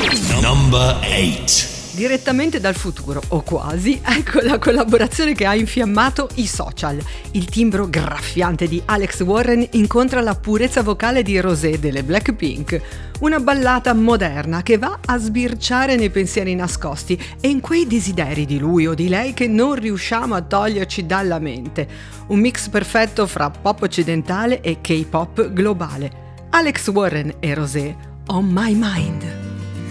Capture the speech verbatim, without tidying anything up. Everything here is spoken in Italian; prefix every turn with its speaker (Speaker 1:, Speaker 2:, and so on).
Speaker 1: Number eight.
Speaker 2: Direttamente dal futuro, o quasi, ecco la collaborazione che ha infiammato i social. Il timbro graffiante di Alex Warren incontra la purezza vocale di Rosé delle Blackpink. Una ballata moderna che va a sbirciare nei pensieri nascosti e in quei desideri di lui o di lei che non riusciamo a toglierci dalla mente. Un mix perfetto fra pop occidentale e K-pop globale. Alex Warren e Rosé, On My Mind.